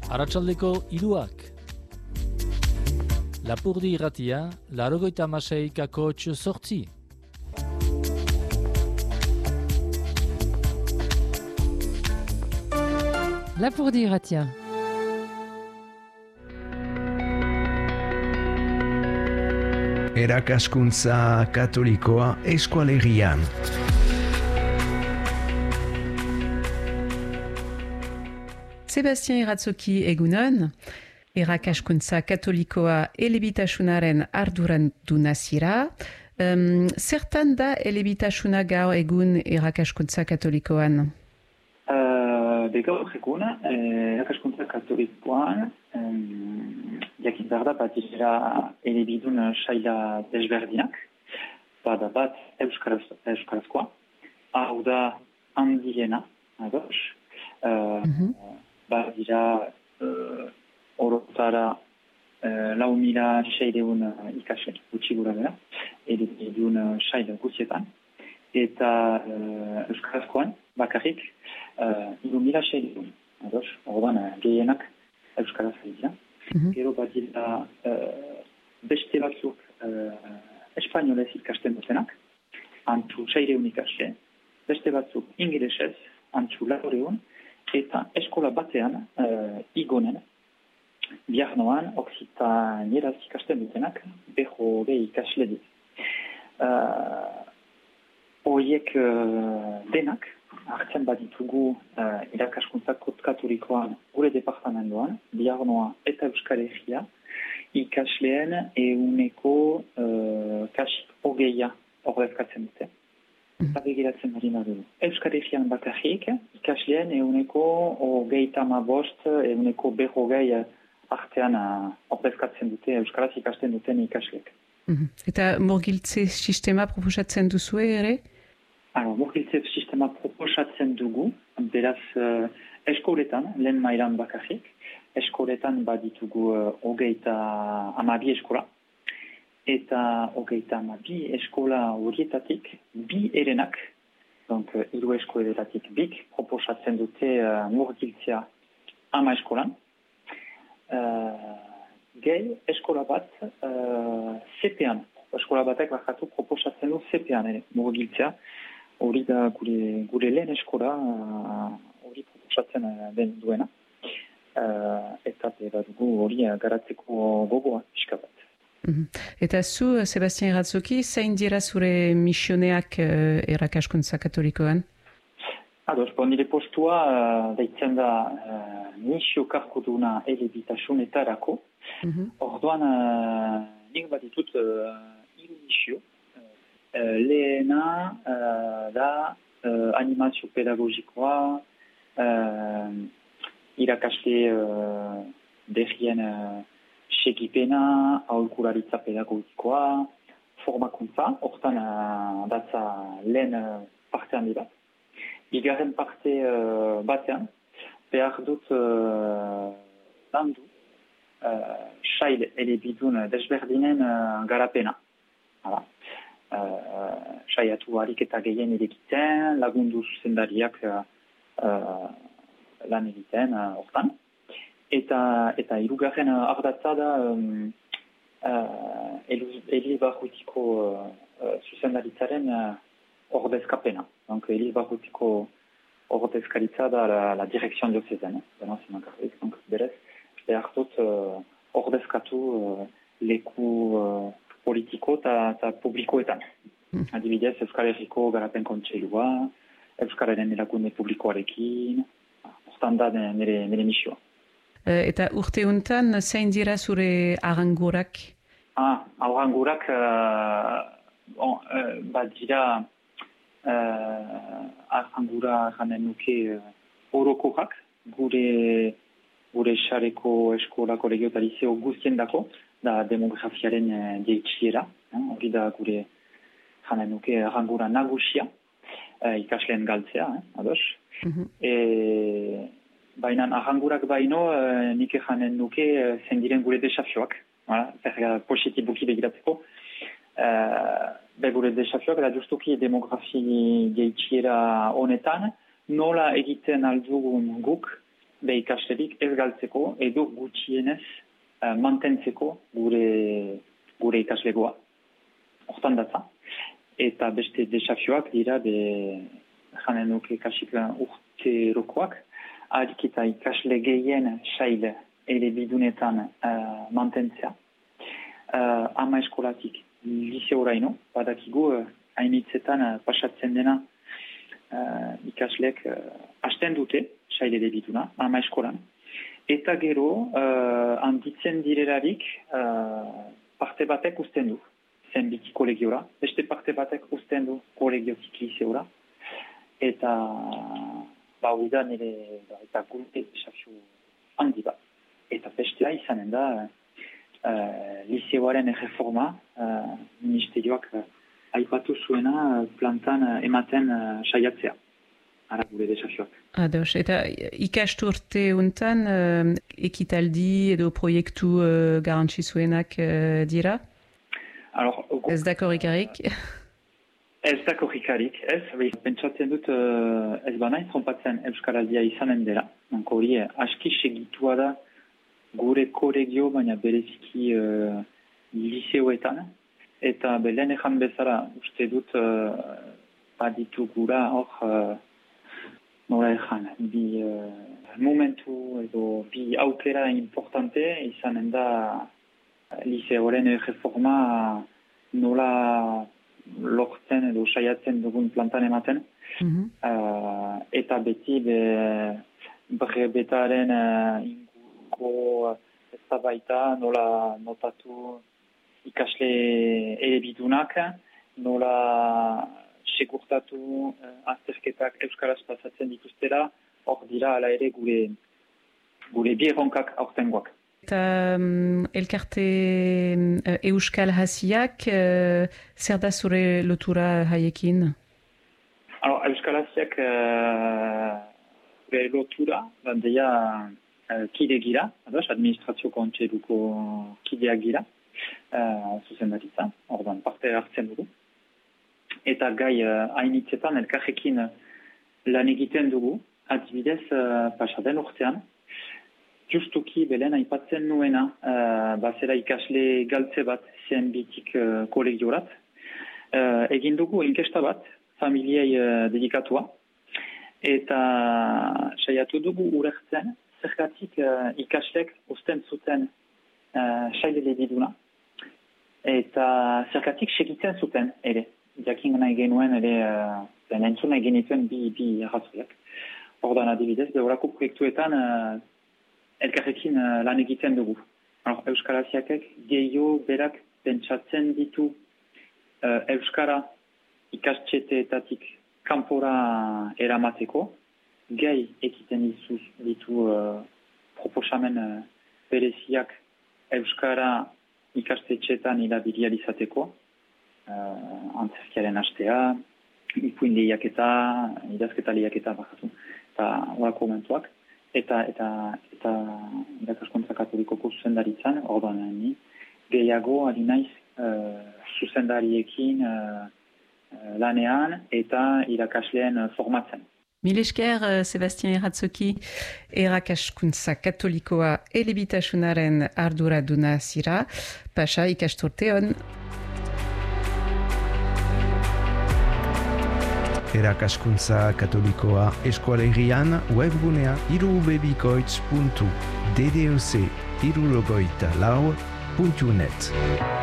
Arratsaldeko 3:00. Lapurdi irratia, 96,8. Lapurdi irratia. Erakaskuntza katolikoa eskualerian. Sebastien Iratzoki egunon, erakaskuntza katolikoa elebitasunaren arduraduna zira. Zertan da elebitasuna gaur egun erakaskuntza katolikoan? Gaur egun, erakaskuntza katolikoan, jakin behar da bat dira elebidun saila desberdinak, bada bat euskarazkoa, hau da handiena, ados, bat dira orotara 4.600 ikasle gutxi gura bera, elebidun saila guztietan, eta euskarazkoan bakarrik 3.600, ados, orduan gehienak euskaraz dira. Gero bat dira beste batzuk espainolez ikasten dutenak, antzu 600 ikasle, beste batzuk ingelesez, antzu 400, eta eskola batean igonen, biarnoan oksitanieraz ikasten dutenak, 20 ikasle dit. Horiek denak, hartzen baditugu irakaskuntza katolikoan gure departamentoan, biarnoa eta Euskal Herria, ikasleen euneko kasik 20 ordezkatzen dute. Eta begiratzen marina dugu. Euskal Herrian bakarrik, ikasleen euneko 35, euneko 20 artean ordezkatzen dute, Euskaraz ikasten duten ikasleek. Eta murgiltze sistema proposatzen duzue ere? Murgiltze sistema proposatzen dugu, beraz eskoletan, lehen mailan bakarrik, eskoletan baditugu 32 eskola, eta 32 eskola horietatik bi erenak, donc 3 eskoletatik bik, proposatzen dute murgiltzea 10 eskolan, gehi eskola bat CP-an, eskola batek bakatu proposatzen du CP-an ere, murgiltzea, hori da gure lehen eskola hori proposatzen den duena, eta dugu hori garatzeko gogoa pixka bat. Eta zu, Sebastien Iratzoki, zein dira zure misioneak erakaskuntza katolikoan? Ados, nire postua deitzen da misio karkoduna elebitasunetarako. Orduan, nik bat ditut hiru misio. Lehena da animazio pedagogikoa, irakasle berrien segipena, aholkularitza pedagogikoa, formakuntza, hortan datza lehen parte handi bat. Bigarren parte batean, behar dut landu sail elebidun desberdinen garapena. Saiatu harik eta gehien egiten, lagundu zuzendariak lan egiten hortan. Eta hirugarren ardatza da Eliz Barrutiko zuzendaritzaren ordezkapena. Donc Eliz Barrutiko ordezkaritza da la direction diocésaine. Donc berez, behar dut ordezkatu leku politiko eta publikoetan. Adibidez, Euskal Herriko garapen kontseilua, Euskararen erakunde publikoarekin, hortan da nire misioa. Eta urte honetan, zein dira zure arangurak? Arangurak bat dira arangura janen nuke orokorak, gure xareko eskola kolegio eta liceo guztien dako, da demografiaren jeitxiera, hori da gure janen nuke arangura nagusia, ikasleen galtzea, ados. Baina arangurak baino, nik janen nuke zen diren gure desafioak, positibuki begiratzeko. Gure desafioak da justuki demografi jeitxiera honetan, nola egiten aldugun guk be ikaslerik ez galtzeko edo gutxienez mantentzeko gure ikaslegoa. Hortan datza. Eta beste desafioak dira janen nuke kasik urterokoak, harik eta ikasle gehien sail ere bidunetan mantentzea. Ama eskolatik liseoraino, badakigu hainitzetan pasatzen dena ikaslek hasten dute sail ere biduna, ama eskolan. Eta gero, handitzen direlarik parte batek usten du. Zenbiti kolegiora, beste parte batek usten du kolegiotik liseora, eta hori da nire eta gure desafio handi bat. Eta bestea izanen da liseoaren reforma ministerioak aipatu zuena plantan ematen saiatzea. Ara gure desafioak. Ados, eta ikasturte untan ekitaldi edo proiektu garantzizuenak dira? Alors, ez da korrikarik? Ez da korrikarik, ez. Pentsatzen dut ez banaiz trompatzen Euskaraldia izanen dela. Hori aski segitua da gure kolegio, baina bereziki liseoetan. Eta lehen ejan bezala uste dut baditugura hor nola ejan, bi momentu edo bi aukera importante izanen da liseoren reforma nola lortzen edo saiatzen dugun plantan ematen. Eta beti brebetaren inguruko eztabaida nola notatu ikasle elebidunak, nola segurtatu azterketak euskaraz pasatzen dituztela, hor dira ala ere gure bierronkak aurtengoak. Eta elkarte Euskal Hasiak, zer da zure lotura haiekin? Euskal Hasiak gure lotura, bandeia kide gira, administrazio kontseluko kideak gira, zuzendaritza, ordan parte hartzen dugu. Eta gai hainitzetan elkarrekin lan egiten dugu, adibidez pasaden urtean, justuki belen aipatzen nuena, bazera ikasle galtze bat zenbitik kolegiorat. Egin dugu inkesta bat, familiei dedikatua, eta saiatu dugu urertzen, zergatik ikaslek usten zuten sailele biduna, eta zergatik segitzen zuten ere. Jakin nahi genuen ere, entzun nahi genituen bi arrazoiak. Ordan adibidez, horako proiektuetan elkarrekin lan egiten dugu. Euskal Hasiakek gehiago berak pentsatzen ditu Euskara ikastxeteetatik kanpora eramateko, gai egiten ditu proposamen bereziak Euskara ikastetxeetan hilabilializateko, antzerkiaren hastea, ipuin lehiaketa, idazketa lehiaketa bakatu, eta horako momentuak. Eta irakaskuntza katolikoko zuzendaritzan, orduan ni, gehiago ari naiz zuzendariekin lanean eta irakasleen formatzen. Mil esker, Sebastien Eratzoki, irakaskuntza katolikoa elebitasunaren arduraduna zira, pasa ikasturte on. Erakaskuntza katolikoa eskualerian webgunea irubebikoitz.ddc irurogojtalau.net